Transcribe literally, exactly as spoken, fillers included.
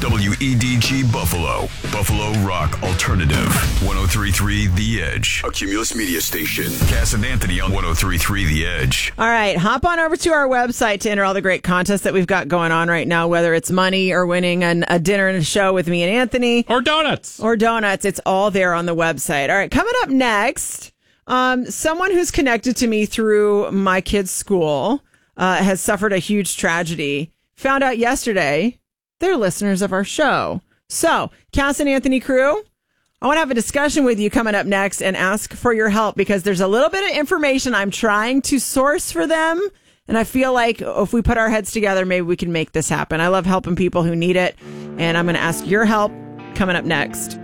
W E D G Buffalo, Buffalo Rock Alternative, ten thirty-three The Edge, a Cumulus Media station. Cass and Anthony on ten thirty-three The Edge. All right, hop on over to our website to enter all the great contests that we've got going on right now, whether it's money or winning an, a dinner and a show with me and Anthony. Or donuts. Or donuts. It's all there on the website. All right, coming up next, um, someone who's connected to me through my kid's school uh, has suffered a huge tragedy. Found out yesterday they're listeners of our show. So, Cass and Anthony crew, I want to have a discussion with you coming up next and ask for your help because there's a little bit of information I'm trying to source for them. And I feel like if we put our heads together, maybe we can make this happen. I love helping people who need it. And I'm going to ask your help coming up next.